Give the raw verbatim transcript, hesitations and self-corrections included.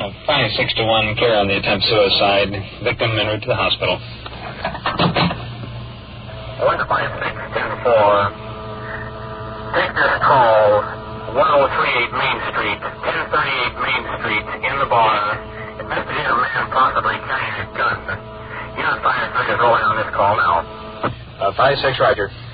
Uh, five six to one, carry on the attempt suicide. Victim en route to the hospital. one five six ten four. Take this call, one oh three eight Main Street, ten thirty-eight Main Street, in the bar. Investigator man possibly carrying a gun. Unit five three is rolling on this call now. Uh, five six, Roger.